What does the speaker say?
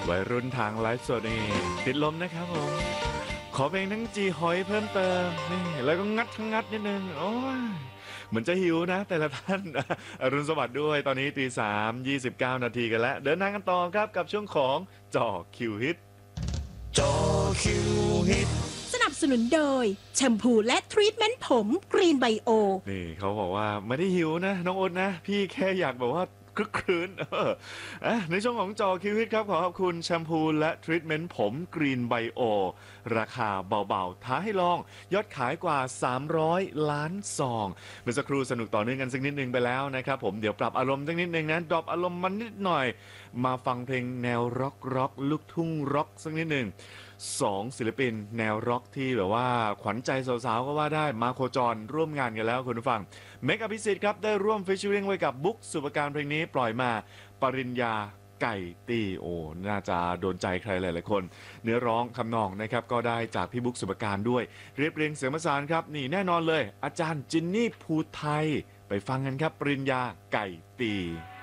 วัยรุ่นทางไลฟ์สดนี่ติดลมนะครับผมขอเพลงทั้งจีหอยเพิ่มเติมนี่แล้วก็งัดทั้งงัดนิดนึงโอ้ยเหมือนจะหิวนะแต่ละท่าน อรุณสวัสดิ์ด้วยตอนนี้ตี 3:29 นาทีกันแล้วเดินทางกันต่อครับกับช่วงของจ่อคิวฮิตจ่อคิวฮิตสนับสนุนโดยแชมพูและทรีทเมนต์ผมกรีนไบโอนี่เขาบอกว่าไม่ได้หิวนะน้องโอ๊ตนะพี่แค่อยากแบบว่าคลึกครื้นในช่วงของจอคิวฮิตครับขอบคุณแชมพูและทรีทเมนต์ผมกรีนไบโอราคาเบาๆท้าให้ลองยอดขายกว่า300 ล้านซองเมื่อสักครู่สนุกต่อเนื่องกันสักนิดนึงไปแล้วนะครับผมเดี๋ยวปรับอารมณ์สักนิดนึงนะดรอปอารมณ์มันนิดหน่อยมาฟังเพลงแนวร็อกลูกทุ่งร็อกสักนิดนึง2 ศิลปินแนวร็อกที่แบบว่าขวัญใจสาวๆก็ว่าได้มาโคจรร่วมงานกันแล้วคุณผู้ฟังเมกอภิสิทธิ์ครับได้ร่วมฟีเจอริ่งไว้กับบุ๊กสุปการเพลงนี้ปล่อยมาปริญญาไก่ตีโอน่าจะโดนใจใครหลายๆคนเนื้อร้องคำนองนะครับก็ได้จากพี่บุ๊กสุปการด้วยเรียบเรียงเสียงประสานครับนี่แน่นอนเลยอาจารย์จินนี่ภูไทยไปฟังกันครับปริญญาไก่ตี